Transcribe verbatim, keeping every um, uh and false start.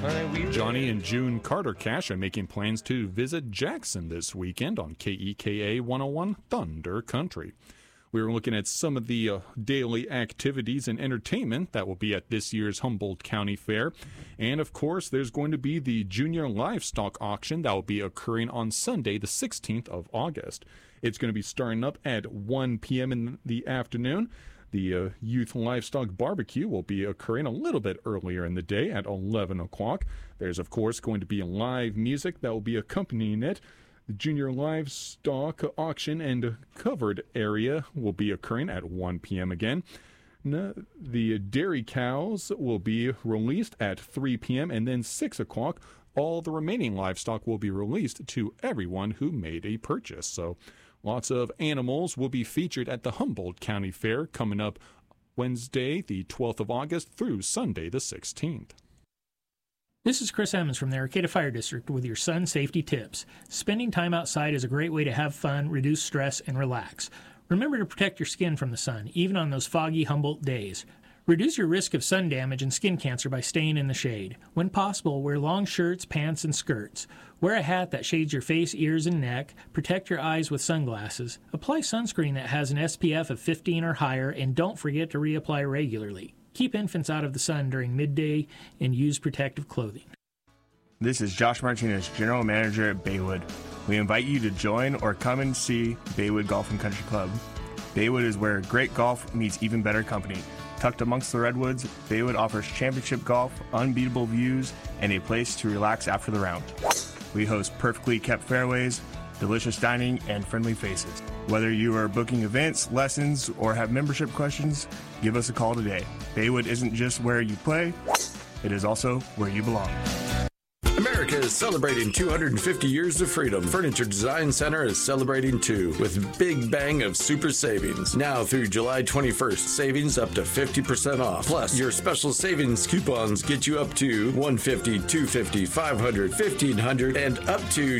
Johnny and June Carter Cash are making plans to visit Jackson this weekend on K E K A one oh one Thunder Country. We were looking at some of the uh, daily activities and entertainment that will be at this year's Humboldt County Fair. And, of course, there's going to be the Junior Livestock Auction that will be occurring on Sunday, the sixteenth of August. It's going to be starting up at one p.m. in the afternoon. The uh, Youth Livestock Barbecue will be occurring a little bit earlier in the day at eleven o'clock. There's, of course, going to be live music that will be accompanying it. The Junior Livestock Auction and Covered Area will be occurring at one p.m. again. No, the dairy cows will be released at three p.m. and then six o'clock. All the remaining livestock will be released to everyone who made a purchase. So lots of animals will be featured at the Humboldt County Fair coming up Wednesday, the twelfth of August through Sunday, the sixteenth. This is Chris Emmons from the Arcata Fire District with your sun safety tips. Spending time outside is a great way to have fun, reduce stress, and relax. Remember to protect your skin from the sun, even on those foggy Humboldt days. Reduce your risk of sun damage and skin cancer by staying in the shade. When possible, wear long shirts, pants, and skirts. Wear a hat that shades your face, ears, and neck. Protect your eyes with sunglasses. Apply sunscreen that has an S P F of fifteen or higher, and don't forget to reapply regularly. Keep infants out of the sun during midday and use protective clothing. This is Josh Martinez, General Manager at Baywood. We invite you to join or come and see Baywood Golf and Country Club. Baywood is where great golf meets even better company. Tucked amongst the redwoods, Baywood offers championship golf, unbeatable views, and a place to relax after the round. We host perfectly kept fairways, delicious dining, and friendly faces. Whether you are booking events, lessons, or have membership questions, give us a call today. Baywood isn't just where you play, it is also where you belong. America is celebrating two hundred fifty years of freedom. Furniture Design Center is celebrating too, with Big Bang of super savings. Now through July twenty-first, savings up to fifty percent off. Plus, your special savings coupons get you up to one hundred fifty dollars, two hundred fifty dollars, five hundred dollars, fifteen hundred dollars, and up to